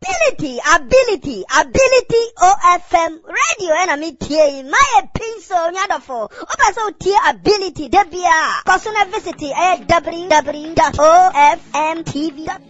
ability OFM radio and me tie my pencil nyadofo oba so tie ability debia personal visit www.ofmtv.com